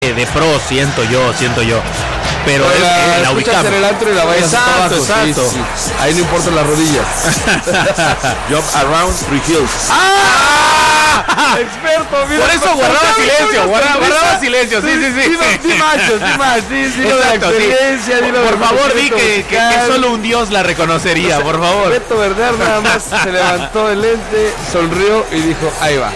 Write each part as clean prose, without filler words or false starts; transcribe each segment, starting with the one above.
de pro, siento yo. Pero la ubicamos en el antro y la bailas hasta abajo. Exacto. Sí. Ahí no importan las rodillas. Jump around Three Hills. Experto, mira. Por eso guardaba silencio, sí. Di más. Dilo de la experiencia, dilo por favor, di que solo un Dios la reconocería, por favor. Beto Bernard nada más se levantó el lente, sonrió y dijo, ahí va.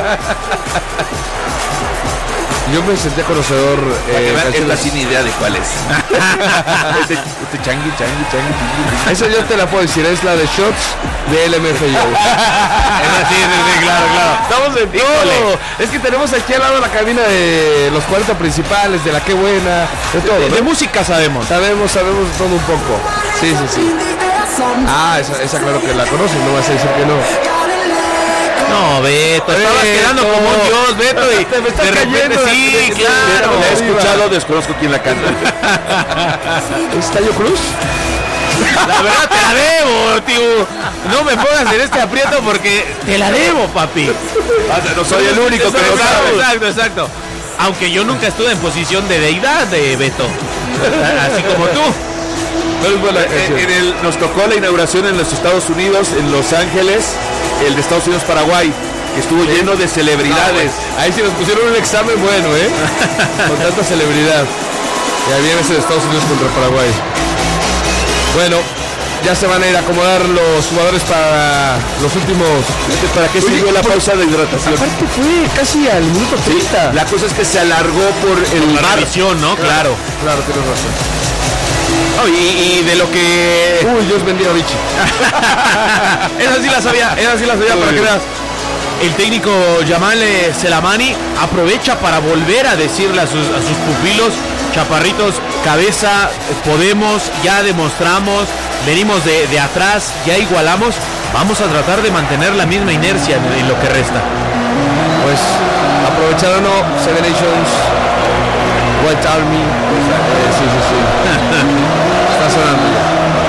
Yo me senté conocedor. Esta sin idea de cuál es. este changui. Esa yo te la puedo decir, es la de Shots de LMFAO. Sí, claro. Estamos en todo. Es que tenemos aquí al lado la cabina de los 40 principales, de la Qué Buena, de todo. De música sabemos. Sabemos todo un poco. Sí. Esa claro que la conoces, no vas a decir que no. No, Beto, estabas quedando como un dios, Beto, y me estás de repente sí, claro. La he escuchado, desconozco quién la canta. ¿Es Tayo Cruz? La verdad te la debo, tío. No me pongas en este aprieto porque te la debo, papi. No soy el único que lo sabe. Exacto. Aunque yo nunca estuve en posición de deidad de Beto. Así como tú. Nos tocó la inauguración en los Estados Unidos, en Los Ángeles, el de Estados Unidos Paraguay, que estuvo lleno de celebridades. Ahí sí nos pusieron un examen bueno, con tanta celebridad. Y ahí viene ese de Estados Unidos contra Paraguay. Bueno, ya se van a ir a acomodar los jugadores para los últimos. ¿Para qué sirvió la pausa de hidratación? Aparte fue casi al minuto 30. La cosa es que se alargó por el la visión, ¿no? Claro, tienes razón. Oh, y de lo que... Dios bendiga a Vichy. Esa sí la sabía para que veas. El técnico Yamal Selamani aprovecha para volver a decirle a sus pupilos, chaparritos, cabeza, podemos, ya demostramos, venimos de atrás, ya igualamos, vamos a tratar de mantener la misma inercia en lo que resta. Pues aprovecharon Seven Nations, White Army, sí. Está sonando ya.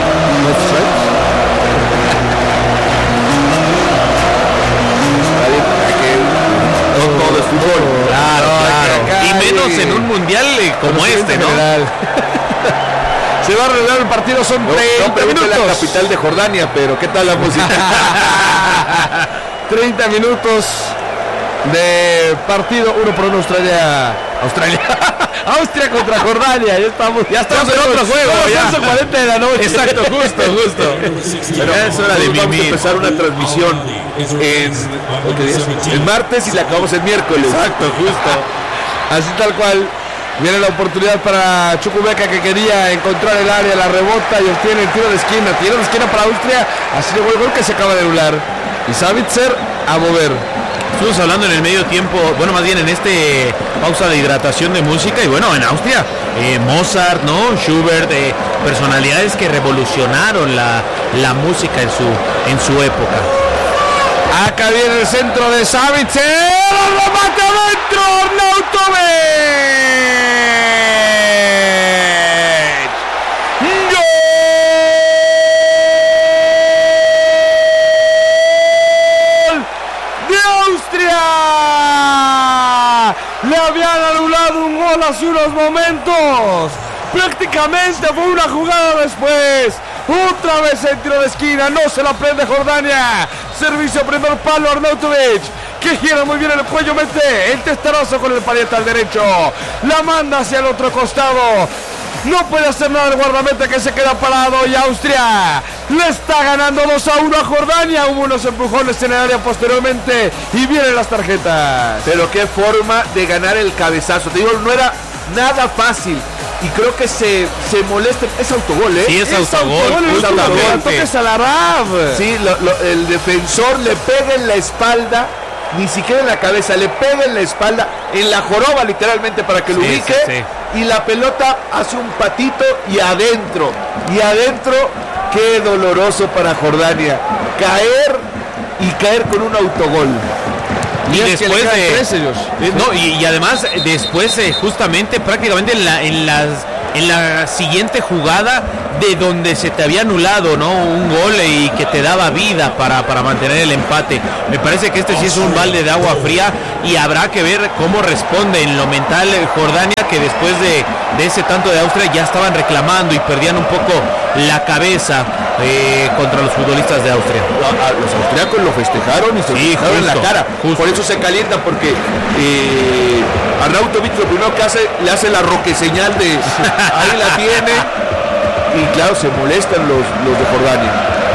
Todo es fútbol. Claro. Y menos en un mundial como este, ¿no? Se va a arreglar el partido, son 30 minutos. La capital de Jordania, pero ¿qué tal la música? 30 minutos de partido, 1-1 Austria contra Jordania. Ya estamos en otro juego. Ya son 40 de la noche. Exacto, justo. Pero es hora de vamos a empezar una transmisión el martes y la acabamos el miércoles. Exacto, justo. Así tal cual. Viene la oportunidad para Chukwuemeka, que quería encontrar el área, la rebota y obtiene el tiro de esquina para Austria. Así llegó el gol que se acaba de anular. Y Sabitzer a mover. Estuvimos hablando en el medio tiempo, bueno, más bien en este pausa de hidratación de música, y bueno, en Austria, Mozart, ¿no? Schubert, personalidades que revolucionaron la música en su época. Acá viene el centro de Sabitzer, ¡lo remate adentro! ¡Arnautovic! Le habían anulado un gol hace unos momentos. Prácticamente fue una jugada después. Otra vez el tiro de esquina. No se la prende Jordania. Servicio a primer palo Arnautovic, que gira muy bien el cuello. Mete el testarozo con el paliete al derecho. La manda hacia el otro costado. No puede hacer nada el guardameta, que se queda parado, y Austria le está ganando 2-1 a Jordania. Hubo unos empujones en el área posteriormente y vienen las tarjetas. Pero qué forma de ganar el cabezazo. Te digo, no era nada fácil. Y creo que se molesta. Es autogol, ¿eh? Sí, es autogol. Toques a la RAF. Sí, el defensor le pega en la espalda. Ni siquiera en la cabeza, le pega en la espalda, en la joroba literalmente, para que lo ubique. Sí. Y la pelota hace un patito y adentro, qué doloroso para Jordania caer con un autogol. Y después y además después justamente prácticamente en las en la siguiente jugada de donde se te había anulado, ¿no? Un gol y que te daba vida para mantener el empate. Me parece que este sí es un balde de agua fría y habrá que ver cómo responde en lo mental Jordania, que después de ese tanto de Austria ya estaban reclamando y perdían un poco la cabeza contra los futbolistas de Austria. Los austriacos lo festejaron y se fijaron en la cara. Por eso se calienta, porque Arnautovic lo primero que hace, le hace la roque señal de ahí la tiene, y claro, se molestan los de Jordania.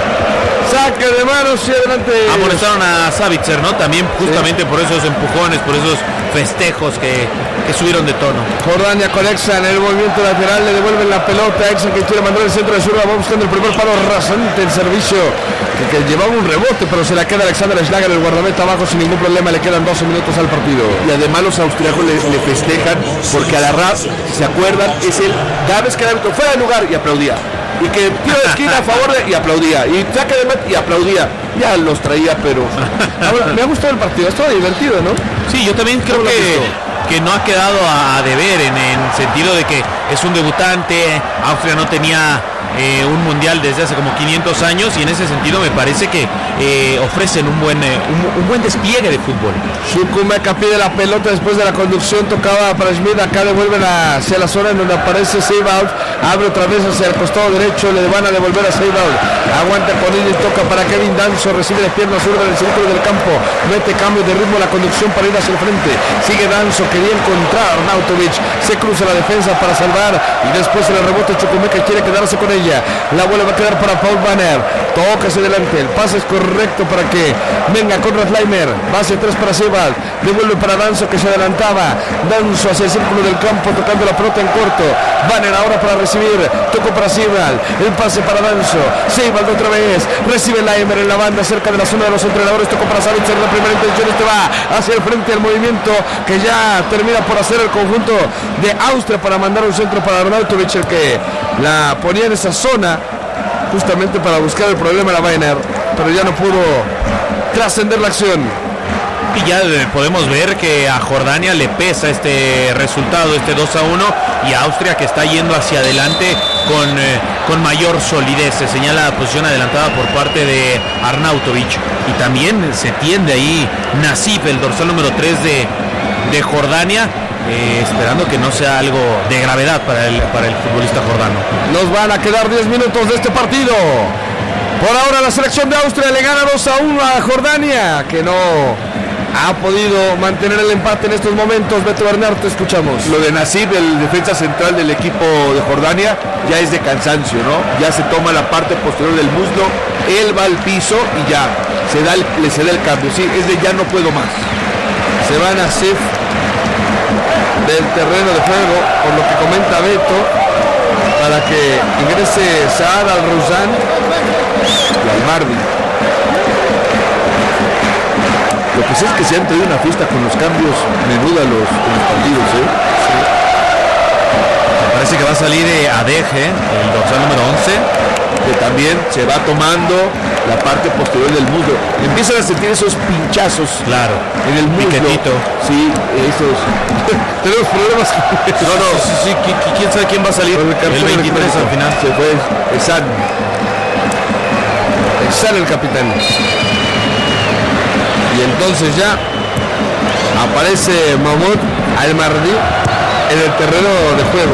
Saque de manos y adelante. Amonestaron a Savitzer, ¿no? También justamente por esos empujones, por esos festejos que subieron de tono. Jordania con Exan en el movimiento lateral, le devuelven la pelota. Exan que quiere mandar el centro de zurda, va buscando el primer palo rasante, el servicio que llevaba un rebote, pero se la queda Alexander Schlager, el guardameta abajo sin ningún problema. Le quedan 12 minutos al partido. Y además los austriacos le festejan, porque a la RAF, si se acuerdan, es el cada vez que el árbitro fuera de lugar y aplaudía. Y que tiro de esquina a favor y aplaudía. Y saque de meta y aplaudía. Ya los traía, pero... Ahora, me ha gustado el partido, estuvo divertido, ¿no? Sí, yo también creo que no ha quedado a deber en el sentido de que es un debutante. Austria no tenía un mundial desde hace como 500 años y en ese sentido me parece que ofrecen un buen despliegue de fútbol. Chukwuemeka pide la pelota después de la conducción, tocaba para Schmidt, acá devuelven hacia la zona en donde aparece Seibold, abre otra vez hacia el costado derecho, le van a devolver a Seibold, aguanta con él y toca para Kevin Danso, recibe de pierna zurda en el círculo del campo, mete cambio de ritmo la conducción para ir hacia el frente, sigue Danso, quería encontrar a Arnautovic, se cruza la defensa para salvar y después el rebote Chukwuemeka quiere quedarse con ella, la bola va a quedar para Paul Banner, toca hacia adelante, el pase es correcto para que venga Konrad Laimer, va hacia atrás para Seibold, devuelve para Danso que se adelantaba, Danso hacia el círculo del campo tocando la pelota en corto, Banner ahora para recibir, tocó para Seibold, el pase para Danso, Seibold otra vez, recibe Laimer en la banda cerca de la zona de los entrenadores, tocó para Savitzer, la primera intención, este va hacia el frente del movimiento que ya termina por hacer el conjunto de Austria para mandar un centro para Arnautovic, el que la ponía en esa zona justamente para buscar el problema a la Bayern, pero ya no pudo trascender la acción. Y ya podemos ver que a Jordania le pesa este resultado, este 2-1, y a Austria que está yendo hacia adelante con mayor solidez. Se señala la posición adelantada por parte de Arnautovic y también se tiende ahí Nassif, el dorsal número 3 de Jordania, esperando que no sea algo de gravedad para el futbolista jordano. Nos van a quedar 10 minutos de este partido. Por ahora la selección de Austria le gana 2-1 a Jordania, que no ha podido mantener el empate en estos momentos. Beto Bernard, te escuchamos. Lo de Nassif, el defensa central del equipo de Jordania, ya es de cansancio, ¿no? Ya se toma la parte posterior del muslo, él va al piso y ya le se da el cambio. Sí, es de ya no puedo más. Se va Nassif del terreno de juego, por lo que comenta Beto, para que ingrese Saad Al-Rouzan y Al-Mardi. Lo que sé es que se han traído una fiesta con los cambios menuda en los partidos, ¿eh? Sí. Me parece que va a salir Adeje, el dorsal número 11, que también se va tomando la parte posterior del muslo. Empiezan a sentir esos pinchazos, claro, en el muslo. Piquetito. Sí, esos. Tenemos problemas. No, sí, quién sabe quién va a salir. El 23 al final. Se fue Exan. Exan el capitán. Y entonces ya aparece Mahmoud Al-Mardi en el terreno de juego.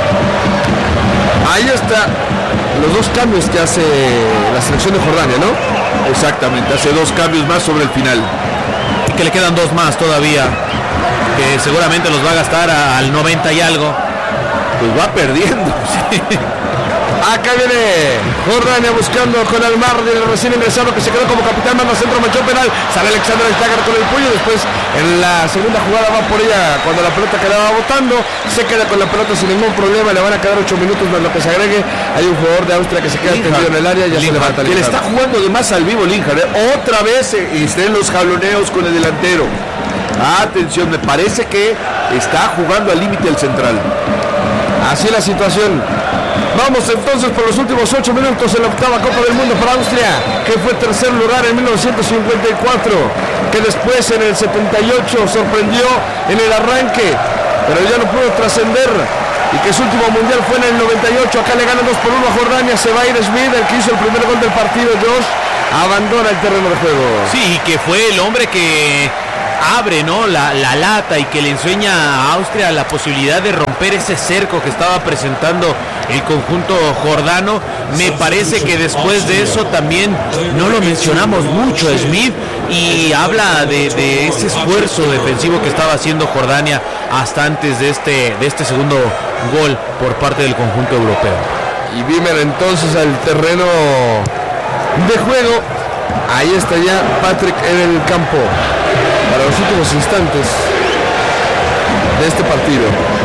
Ahí está los dos cambios que hace la selección de Jordania, ¿no? Exactamente, hace dos cambios más sobre el final. Y que le quedan dos más todavía, que seguramente los va a gastar al 90 y algo. Pues va perdiendo. Sí. Acá viene Jordania buscando con Al-Mardi, el recién ingresado que se quedó como capitán, manda centro, manchón penal, sale Alexander Schlager con el puño, después en la segunda jugada va por ella, cuando la pelota quedaba botando, se queda con la pelota sin ningún problema, le van a quedar 8 minutos más lo que se agregue, hay un jugador de Austria que se queda tendido en el área, ya se levanta. Que le está jugando de más al vivo Linhard, otra vez estén los jaloneos con el delantero. Atención, me parece que está jugando al límite el central. Así la situación. Vamos entonces por los últimos 8 minutos en la octava Copa del Mundo para Austria, que fue tercer lugar en 1954, que después en el 78 sorprendió en el arranque, pero ya no pudo trascender y que su último mundial fue en el 98. Acá le gana 2-1 a Jordania. Se va a ir Smith, el que hizo el primer gol del partido. Josh abandona el terreno de juego. Sí, que fue el hombre que abre, ¿no?, la lata y que le enseña a Austria la posibilidad de romper ese cerco que estaba presentando el conjunto jordano. Me parece que después de eso también no lo mencionamos mucho Smith, y habla de ese esfuerzo defensivo que estaba haciendo Jordania hasta antes de este segundo gol por parte del conjunto europeo. Y Wimmer entonces al terreno de juego. Ahí está ya Patrick en el campo para los últimos instantes de este partido.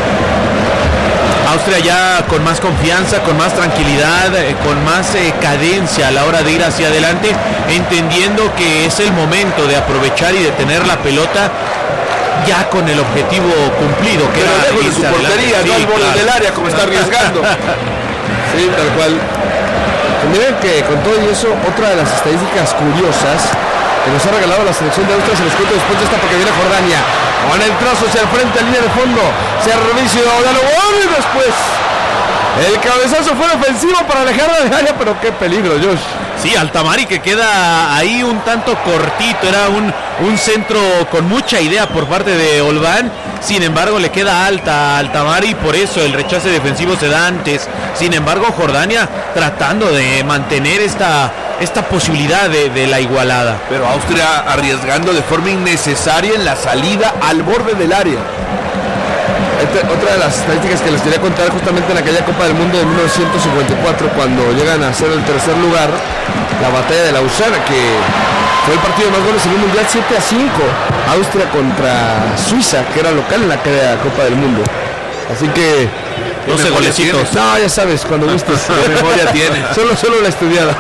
Austria ya con más confianza, con más tranquilidad, con más cadencia a la hora de ir hacia adelante, entendiendo que es el momento de aprovechar y de tener la pelota ya con el objetivo cumplido, que pero era lejos de su portería, no al borde del área como está arriesgando. Sí, tal cual. Miren que con todo y eso, otra de las estadísticas curiosas que nos ha regalado la selección de Austria, se los cuento después de esta porque viene Jordania. Con el trazo hacia el frente, línea de fondo, servicio de Lobón y después el cabezazo fue ofensivo para alejarla de área, pero qué peligro, Josh. Sí, Altamari que queda ahí un tanto cortito, era un centro con mucha idea por parte de Olván, sin embargo le queda alta a Altamari, por eso el rechace defensivo se da antes. Sin embargo, Jordania tratando de mantener esta posibilidad de la igualada. Pero Austria arriesgando de forma innecesaria en la salida al borde del área. Otra de las estadísticas que les quería contar, justamente en aquella Copa del Mundo de 1954, cuando llegan a ser el tercer lugar, la batalla de Lausana, que fue el partido de más goles en un mundial, 7-5, Austria contra Suiza, que era local en la Copa del Mundo. Así que 12 golecitos. No, ya sabes, cuando gustes. ¿Qué memoria tienes? Solo la estudiada.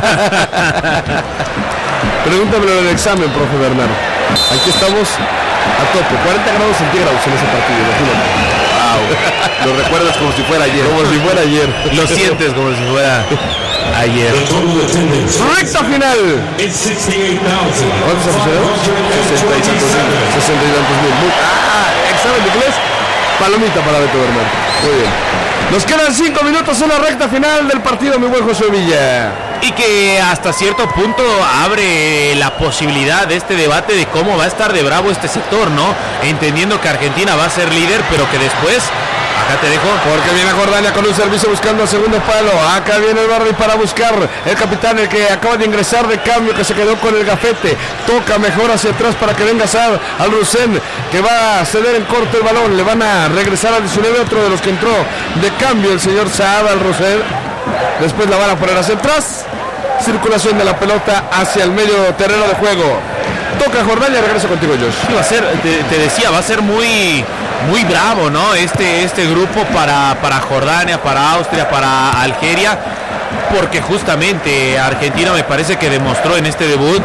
Pregúntamelo en el examen, profe Bernardo. Aquí estamos a tope, 40 grados centígrados en ese partido, imagínate. Wow. Lo recuerdas como si fuera ayer. Como si fuera ayer. Lo sientes como si fuera ayer. Recta final. ¿Cuántos aficionados? 60 y tantos mil. Examen de inglés. Palomita para Beto Bernardo. Muy bien. Nos quedan 5 minutos en la recta final del partido, mi buen José Villa. Y que hasta cierto punto abre la posibilidad de este debate de cómo va a estar de bravo este sector, ¿no? Entendiendo que Argentina va a ser líder, pero que después, acá te dejo. Porque viene Jordania con un servicio buscando el segundo palo. Acá viene el Barry para buscar el capitán, el que acaba de ingresar de cambio, que se quedó con el gafete. Toca mejor hacia atrás para que venga Saad al Rusen, que va a ceder en corto el balón. Le van a regresar al 19, otro de los que entró de cambio, el señor Saad al Rusen. Después la van a poner hacia atrás. Circulación de la pelota hacia el medio terreno de juego. Toca Jordania, regreso contigo, Josh. Va a ser, te decía, va a ser muy bravo, ¿no? Este grupo para Jordania, para Austria, para Algeria, porque justamente Argentina me parece que demostró en este debut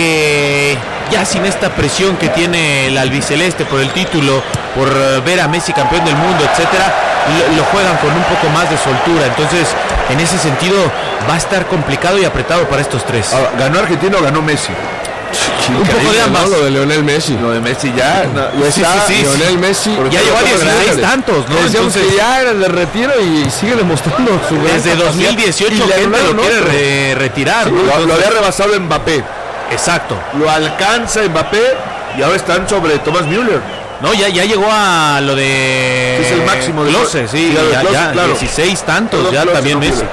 que ya sin esta presión que tiene el albiceleste por el título, por ver a Messi campeón del mundo, etcétera, lo juegan con un poco más de soltura. Entonces, en ese sentido, va a estar complicado y apretado para estos tres. Ahora, ¿ganó Argentina o ganó Messi? Un poco de ambas. ¿No? Lo de Lionel Messi. Lo de Messi ya. Lionel Messi. Ya lleva 16 tantos, ¿no? Entonces, que ya era el de retiro y sigue demostrando su gran desde 2018 gente lo quiere retirar. Sí, ¿no? lo había rebasado Mbappé. Exacto. Lo alcanza Mbappé y ahora están sobre Thomas Müller. No, ya llegó a lo de... Es el máximo de Klose, sí, ya, claro. 16 tantos, Klose, ya también Messi. Sí.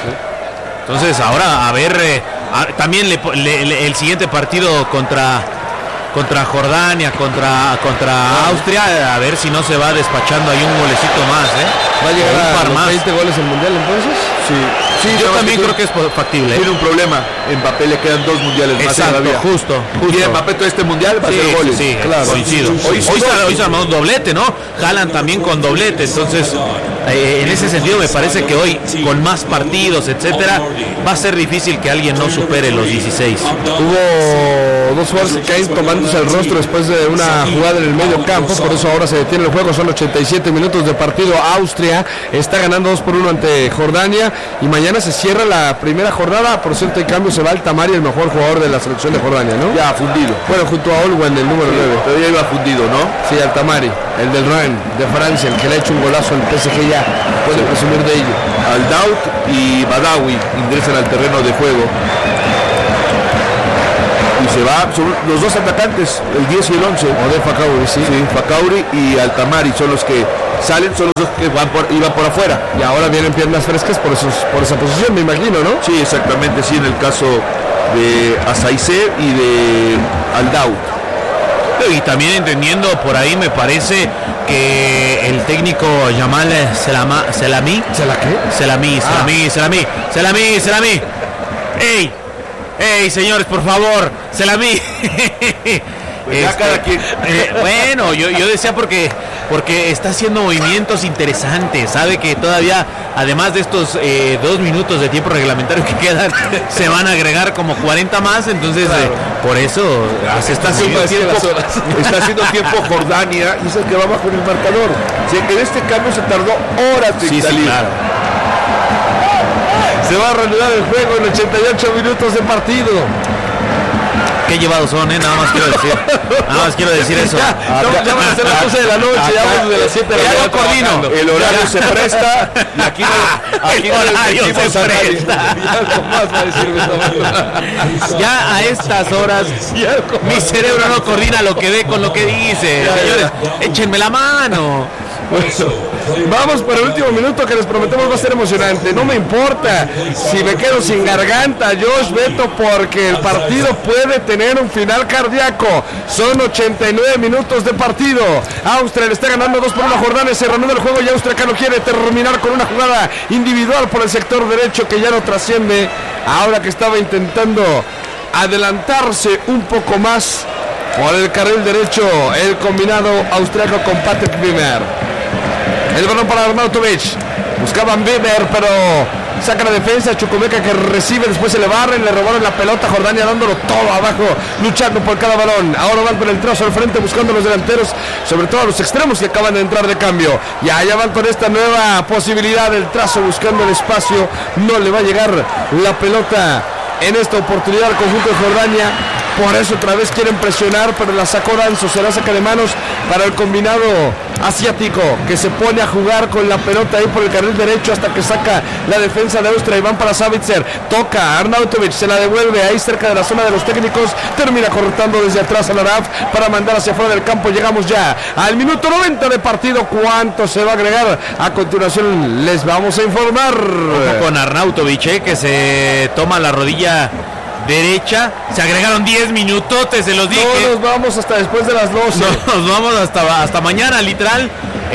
Entonces ahora a ver, también el siguiente partido contra Jordania, contra Austria, a ver si no se va despachando ahí un golecito más, ¿Va a llegar a los 20 goles en Mundial entonces? Sí, yo también creo que es factible. Tiene un problema, Mbappé le quedan 2 mundiales más todavía. Justo. Y Mbappé todo este mundial va a hacer goles. Sí, claro. Coincido. Hoy se armó un doblete, ¿no? Haaland también con doblete, entonces En ese sentido me parece que hoy, con más partidos, etcétera, va a ser difícil que alguien no supere los 16. Hubo dos jugadores que caen tomándose el rostro después de una jugada en el medio campo, por eso ahora se detiene el juego. Son 87 minutos de partido. Austria está ganando 2-1 ante Jordania y mañana se cierra la primera jornada. Por cierto, en cambio se va Altamari, el mejor jugador de la selección de Jordania, ¿no? Ya fundido. Bueno, junto a Olwen, el número 9. Pero ya iba fundido, ¿no? Sí, Altamari, el del Rennes de Francia, el que le ha hecho un golazo al PSG, ya puede presumir de ello. Aldaut y Badawi ingresan al terreno de juego. Y se va, son los dos atacantes, el 10 y el 11. Ode Facauri, sí. Sí, Facauri y Altamari son los que salen, son los dos que iban por afuera. Y ahora vienen piernas frescas por esa posición, me imagino, ¿no? Sí, exactamente, sí, en el caso de Asaicé y de Aldaut. Y también entendiendo por ahí, me parece que el técnico Jamal Selami. ¿Sela qué? Selami. ¡Ey, señores, por favor! Selami. Pues ya cada quien. Bueno, yo decía porque está haciendo movimientos interesantes. Sabe que todavía, además de estos 2 minutos de tiempo reglamentario que quedan, se van a agregar como 40 más. Entonces, claro, por eso se está haciendo tiempo Jordania y es el que va bajo en el marcador. Si en este cambio se tardó horas en salir. Sí, claro. Se va a reanudar el juego en 88 minutos de partido. Qué llevados son, nada más quiero decir eso. Ya van a ser las 12 de la noche, ya vamos de las 7 de la noche. Coordino. El horario se presta y aquí no se presta. Ya a estas horas mi cerebro no coordina lo que ve con lo que dice. Señores, échenme la mano. Bueno, vamos para el último minuto que les prometemos va a ser emocionante. No me importa si me quedo sin garganta, Josh Beto, porque el partido puede tener un final cardíaco. Son 89 minutos de partido. Austria le está ganando 2-1 a Jordania, se reanuda el juego y Austria acá lo quiere terminar con una jugada individual por el sector derecho que ya no trasciende. Ahora que estaba intentando adelantarse un poco más por el carril derecho, el combinado austriaco con Patrick Wimmer. El balón para Arnautovic. Buscaban Wimmer, pero saca la defensa. Chukwuemeka que recibe, después se le barren, le robaron la pelota. Jordania dándolo todo abajo, luchando por cada balón. Ahora van con el trazo al frente, buscando a los delanteros, sobre todo a los extremos que acaban de entrar de cambio. Y allá van con esta nueva posibilidad del trazo, buscando el espacio. No le va a llegar la pelota en esta oportunidad al conjunto de Jordania. Por eso otra vez quieren presionar, pero la sacó Danzo. Será saca de manos para el combinado asiático, que se pone a jugar con la pelota ahí por el carril derecho hasta que saca la defensa de Austria. Y van para Savitzer, toca Arnautovic, se la devuelve ahí cerca de la zona de los técnicos, termina cortando desde atrás a Laraf para mandar hacia afuera del campo. Llegamos ya al minuto 90 de partido. ¿Cuánto se va a agregar? A continuación les vamos a informar. Ojo con Arnautovic, que se toma la rodilla derecha. Se agregaron 10 minutotes, se los dije. No nos vamos hasta después de las 12. No, nos vamos hasta mañana, literal.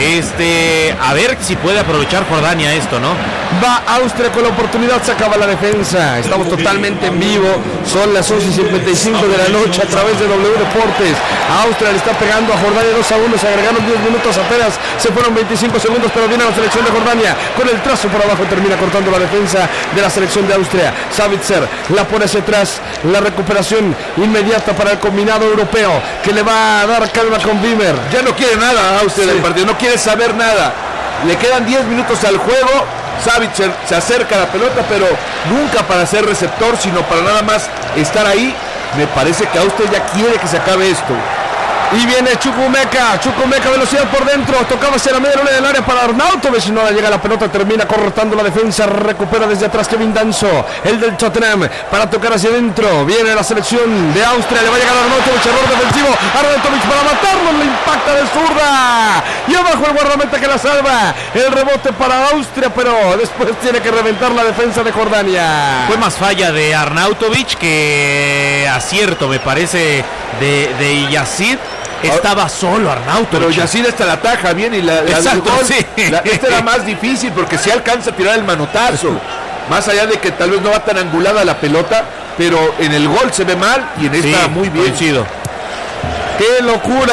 A ver si puede aprovechar Jordania esto, ¿no? Va Austria con la oportunidad, se acaba la defensa. Estamos totalmente en vivo. Son las 11:55 de la noche a través de W Deportes. Austria le está pegando a Jordania 2-1. Se agregaron 10 minutos apenas. Se fueron 25 segundos, pero viene la selección de Jordania. Con el trazo por abajo termina cortando la defensa de la selección de Austria. Savitzer la pone hacia atrás. La recuperación inmediata para el combinado europeo, que le va a dar calma con Wimmer. Ya no quiere nada Austria del partido, no quiere saber nada. Le quedan 10 minutos al juego. Savitzer se acerca a la pelota, pero nunca para ser receptor, sino para nada más estar ahí. Me parece que Austria ya quiere que se acabe esto. Y viene Chukwuemeka, velocidad por dentro, tocaba hacia la media luna del área para Arnautovic, no le llega la pelota, termina cortando la defensa, recupera desde atrás Kevin Danzo, el del Tottenham, para tocar hacia adentro. Viene la selección de Austria, le va a llegar a Arnautovic, error defensivo, Arnautovic para matarlo, le impacta de zurda, y abajo el guardameta que la salva, el rebote para Austria, pero después tiene que reventar la defensa de Jordania. Fue más falla de Arnautovic que acierto, me parece, de Yazid. Estaba solo Arnautovic. Pero Yazid hasta la ataja bien y exacto, gol, sí. Esta era más difícil porque si alcanza a tirar el manotazo. Más allá de que tal vez no va tan angulada la pelota, pero en el gol se ve mal y en esta muy bien. ¡Qué locura!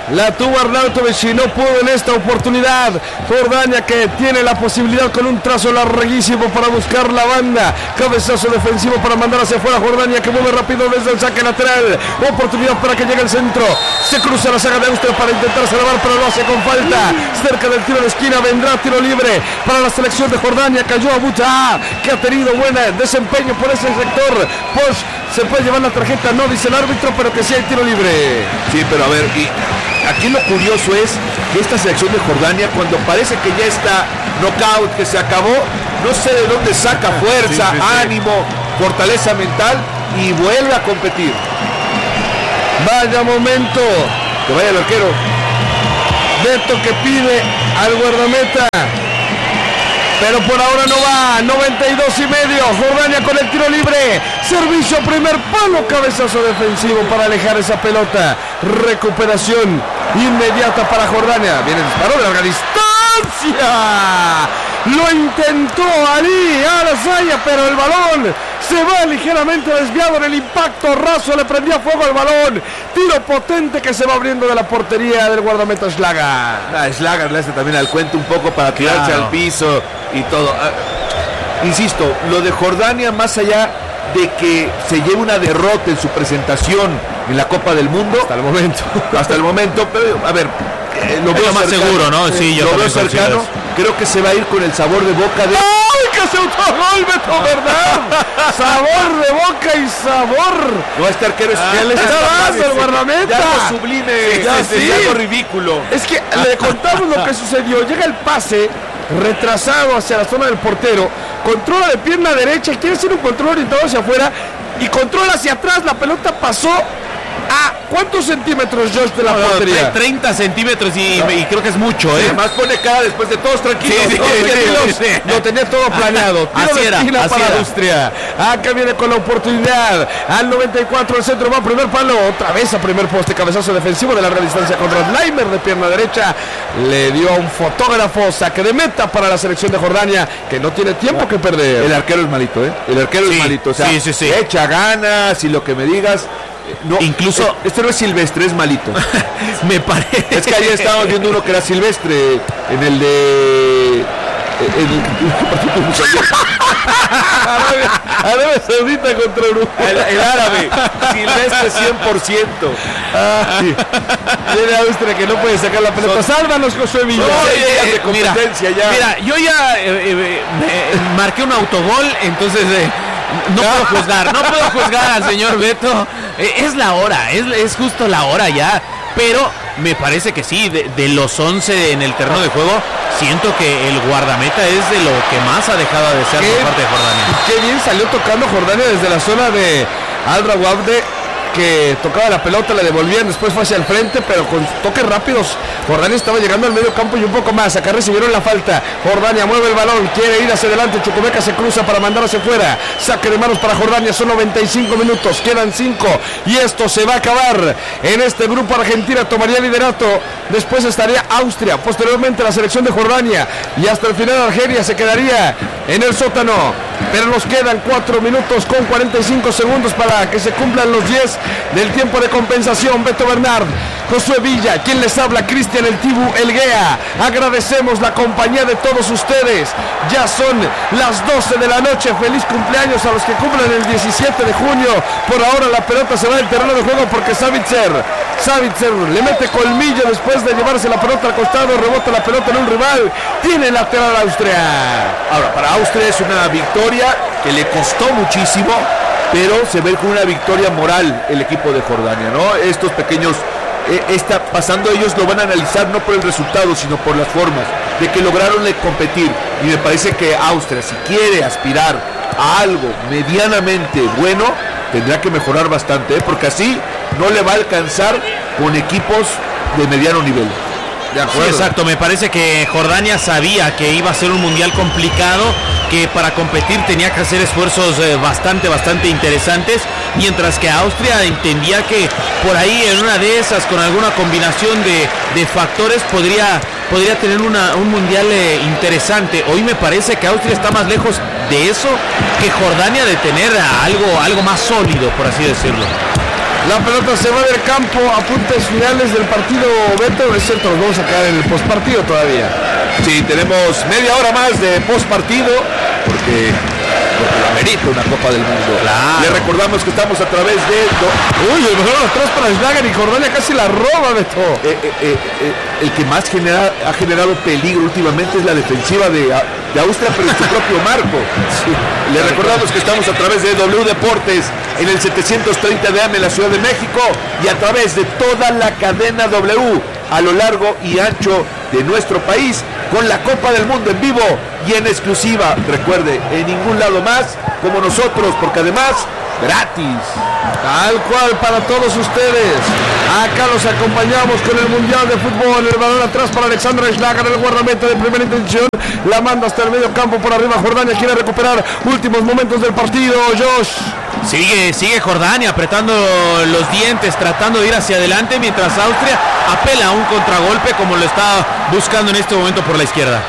La tuvo Arnautovic y no pudo en esta oportunidad. Jordania que tiene la posibilidad con un trazo larguísimo para buscar la banda. Cabezazo defensivo para mandar hacia afuera. Jordania que mueve rápido desde el saque lateral. Oportunidad para que llegue el centro. Se cruza la saga de Austria para intentar salvar, pero lo hace con falta. Cerca del tiro de esquina vendrá tiro libre para la selección de Jordania. Cayó Abuta, que ha tenido buen desempeño por ese sector. Posh se puede llevar la tarjeta, no dice el árbitro, pero que sí hay tiro libre. Sí, pero a ver, y aquí lo curioso es que esta selección de Jordania, cuando parece que ya está knockout, que se acabó, no sé de dónde saca fuerza, ánimo, fortaleza mental y vuelve a competir. Vaya momento. Que vaya el arquero. Beto que pide al guardameta. Pero por ahora no va. 92.5. Jordania con el tiro libre. Servicio a primer palo. Cabezazo defensivo para alejar esa pelota. Recuperación inmediata para Jordania. Viene el disparo de larga distancia. Lo intentó Ali Al-Azaya, pero el balón se va ligeramente desviado en el impacto. Raso le prendía fuego al balón. Tiro potente que se va abriendo de la portería del guardameta Schlager. Schlager le hace también al cuento un poco para tirarse al piso y todo. Insisto, lo de Jordania, más allá de que se lleve una derrota en su presentación en la Copa del Mundo. Hasta el momento, pero a ver, lo veo más cercano, seguro, ¿no? Sí, yo lo veo cercano. Creo que se va a ir con el sabor de boca de... ¡Ay, que se autogol, Beto, verdad! Sabor de boca y sabor. No, este arquero es que le está dando el guardameta. Ya algo sublime, algo ridículo. Es que le contamos lo que sucedió. Llega el pase retrasado hacia la zona del portero, controla de pierna derecha, quiere hacer un control orientado hacia afuera y controla hacia atrás. La pelota pasó a ¿cuántos centímetros, Josh, de la portería? 30 centímetros y creo que es mucho, ¿eh? Además pone cara después de todos tranquilos. Sí. Lo tenía todo planeado. Tiro de esquina para Austria. Acá viene con la oportunidad. Al 94 el centro va a primer palo. Otra vez a primer poste. Cabezazo defensivo de larga distancia con Radleimer de pierna derecha. Le dio a un fotógrafo. Saque de meta para la selección de Jordania, que no tiene tiempo que perder. El arquero es malito, ¿eh? El arquero es malito. O sea, echa ganas y lo que me digas. No, incluso este no es Silvestre, es malito. Me parece. Es que ayer estábamos viendo uno que era Silvestre en el de Arabia Saudita contra Uruguay. El árabe. Silvestre 100%. Tiene Austria que no puede sacar la pelota. Sálvanos, Josué Villa. De competencia mira, yo ya marqué un autogol, entonces no puedo juzgar al señor Beto. Es la hora, es justo la hora ya. Pero me parece que sí, de los 11 en el terreno de juego, siento que el guardameta es de lo que más ha dejado de ser por parte de Jordania. Qué bien salió tocando Jordania desde la zona de Al-Rawabde, que tocaba la pelota, la devolvían, después fue hacia el frente, pero con toques rápidos. Jordania estaba llegando al medio campo y un poco más. Acá recibieron la falta. Jordania mueve el balón, quiere ir hacia adelante. Chucumeca se cruza para mandar hacia afuera. Saque de manos para Jordania. Son 95 minutos, quedan 5 y esto se va a acabar. En este grupo Argentina tomaría liderato. Después estaría Austria, posteriormente la selección de Jordania y hasta el final Argelia se quedaría en el sótano. Pero nos quedan 4 minutos con 45 segundos para que se cumplan los 10 del tiempo de compensación. Beto Bernard, Josué Villa, quien les habla, Cristian El Tibu Elguea. Agradecemos la compañía de todos ustedes. Ya son las 12 de la noche. Feliz cumpleaños a los que cumplen el 17 de junio. Por ahora la pelota se va del terreno de juego porque Savitzer le mete colmillo después de llevarse la pelota al costado. Rebota la pelota en un rival. Tiene lateral Austria. Ahora, para Austria es una victoria que le costó muchísimo, pero se ve con una victoria moral el equipo de Jordania, ¿no? Estos pequeños, pasando ellos lo van a analizar no por el resultado, sino por las formas de que lograron competir. Y me parece que Austria, si quiere aspirar a algo medianamente bueno, tendrá que mejorar bastante, porque así no le va a alcanzar con equipos de mediano nivel. De acuerdo. Sí, exacto, me parece que Jordania sabía que iba a ser un mundial complicado, que para competir tenía que hacer esfuerzos bastante interesantes, mientras que Austria entendía que por ahí en una de esas, con alguna combinación de factores, podría tener un mundial interesante. Hoy me parece que Austria está más lejos de eso que Jordania de tener algo más sólido, por así decirlo. La pelota se va del campo a puntos finales del partido, Beto. Es cierto, nos vamos a quedar en el postpartido todavía. Sí, tenemos media hora más de postpartido porque lo amerita una Copa del Mundo. Claro. Le recordamos que estamos a través de... Uy, el balón atrás para Schlager y Jordania casi la roba, Beto. El que más ha generado peligro últimamente es la defensiva de Austria, pero en su propio marco. Sí. Le recordamos que estamos a través de W Deportes en el 730 de AM en la Ciudad de México y a través de toda la cadena W a lo largo y ancho de nuestro país con la Copa del Mundo en vivo y en exclusiva. Recuerde, en ningún lado más como nosotros, porque además gratis. Tal cual para todos ustedes. Acá los acompañamos con el Mundial de Fútbol. El balón atrás para Alexander Schlager, el guardameta de primera intención. La manda hasta el medio campo por arriba. Jordania quiere recuperar últimos momentos del partido. Josh. Sigue Jordania apretando los dientes, tratando de ir hacia adelante, mientras Austria apela a un contragolpe como lo está buscando en este momento por la izquierda.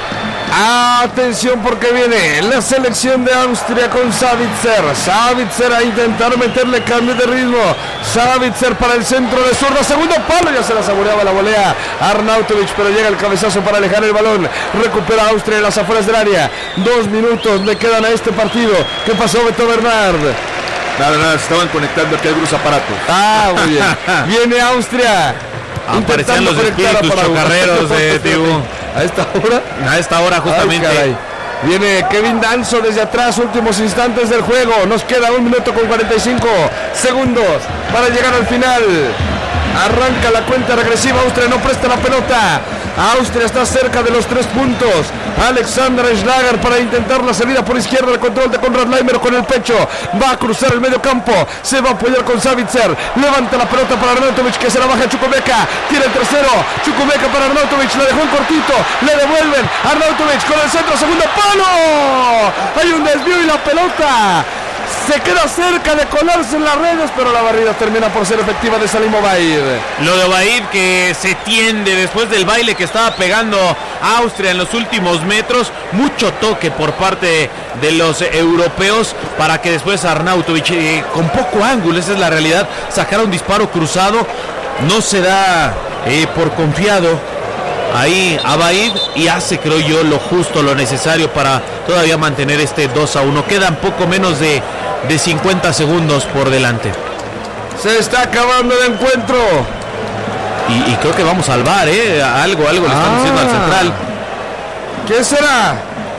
Atención porque viene la selección de Austria con Savitzer. Savitzer a intentar meterle cambio de ritmo. Savitzer para el centro de zurda. Segundo palo, ya se la saboreaba la volea Arnautovic, pero llega el cabezazo para alejar el balón. Recupera Austria en las afueras del área. 2 minutos le quedan a este partido. ¿Qué pasó, Beto Bernard? Nada, se estaban conectando aquí algunos aparatos. Muy bien. Viene Austria. Aparecían los espíritus chocarreros de Tibu. ¿A esta hora? A esta hora justamente. Ay, viene Kevin Danso desde atrás, últimos instantes del juego. Nos queda 1 minuto con 45 segundos para llegar al final. Arranca la cuenta regresiva. Austria no presta la pelota. Austria está cerca de los 3 puntos. Alexander Schlager para intentar la salida por izquierda. El control de Konrad Laimer con el pecho. Va a cruzar el medio campo. Se va a apoyar con Savitzer. Levanta la pelota para Arnautovic, que se la baja a Chukwuemeka. Tiene el tercero. Chukwuemeka para Arnautovic. La dejó en cortito. Le devuelven. Arnautovic con el centro. Segundo palo. Hay un desvío y la pelota se queda cerca de colarse en las redes, pero la barrida termina por ser efectiva de Salim Obaid. Lo de Obaid, que se tiende después del baile que estaba pegando Austria en los últimos metros. Mucho toque por parte de los europeos para que después Arnautovic, con poco ángulo, esa es la realidad, sacara un disparo cruzado. No se da por confiado ahí Obaid y hace, creo yo, lo justo, lo necesario para todavía mantener este 2-1. Quedan poco menos de 50 segundos por delante. Se está acabando el encuentro. Y creo que vamos al VAR, algo le están diciendo al central. ¿Qué será?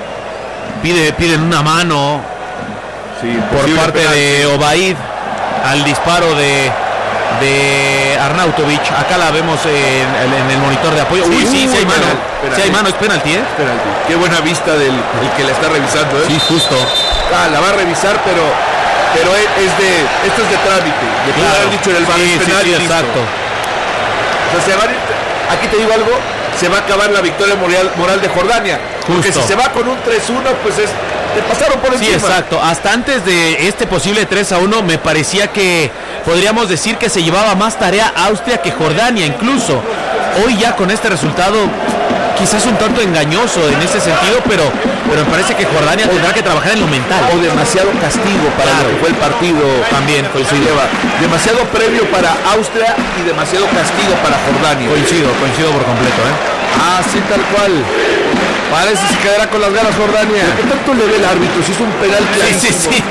Piden una mano, sí, por parte de Obaid al disparo de Arnautovic. Acá la vemos en el monitor de apoyo. Sí hay mano. Sí hay mano, es penalti, Penalti. Qué buena vista del que la está revisando, Sí, justo. La va a revisar, pero esto es de trámite. Le puedo haber dicho en el VAR, penal, sí, exacto. O sea, aquí te digo algo, se va a acabar la victoria moral de Jordania. Porque si se va con un 3-1, pues te pasaron por encima. Sí, exacto. Hasta antes de este posible 3-1 me parecía que podríamos decir que se llevaba más tarea Austria que Jordania incluso. Hoy ya con este resultado quizás un tanto engañoso en ese sentido, pero me parece que Jordania tendrá que trabajar en lo mental. O demasiado castigo para lo que fue el partido. También coincido. Demasiado premio para Austria y demasiado castigo para Jordania. Coincido por completo, Así tal cual. Parece que se quedará con las ganas Jordania. ¿Qué tanto le ve el árbitro? Si es un penal clarísimo. Sí.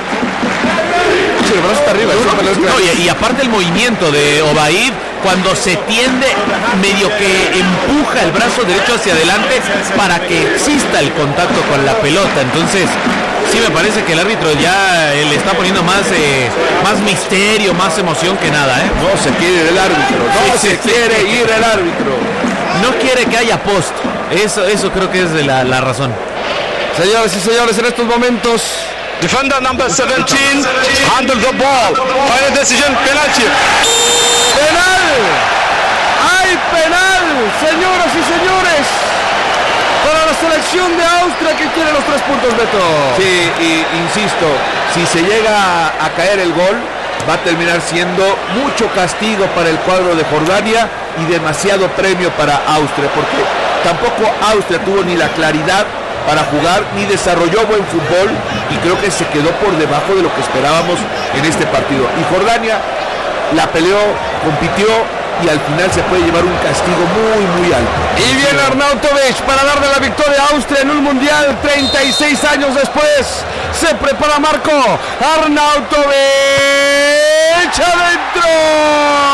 El brazo está arriba. Y aparte el movimiento de Obaid, cuando se tiende, medio que empuja el brazo derecho hacia adelante para que exista el contacto con la pelota. Entonces, sí me parece que el árbitro ya le está poniendo más misterio, más emoción que nada, No se quiere ir el árbitro. No se quiere ir el árbitro. No quiere que haya post. Eso creo que es de la razón. Señores y señores, en estos momentos, defender number 17 handle the ball. Final decision, penalty. ¡Penal! ¡Hay penal! Señoras y señores, para la selección de Austria, que quiere los 3 puntos, Beto. Sí, y insisto, si se llega a caer el gol, va a terminar siendo mucho castigo para el cuadro de Jordania y demasiado premio para Austria, porque tampoco Austria tuvo ni la claridad para jugar, ni desarrolló buen fútbol, y creo que se quedó por debajo de lo que esperábamos en este partido. Y Jordania la peleó, compitió y al final se puede llevar un castigo muy alto. Y viene Arnautovic para darle la victoria a Austria en un mundial 36 años después. Se prepara Marco Arnautovic adentro.